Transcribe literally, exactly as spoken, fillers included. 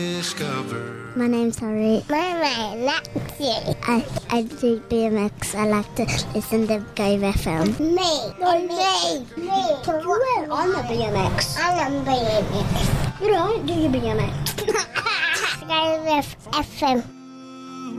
Discover. My name's Harry. My name's Lexi. I, I do B M X. I like to listen to Gove F M. Me. No, me. Me. You I'm a B M X. I'm a B M X. You don't do your B M X. Gove F M.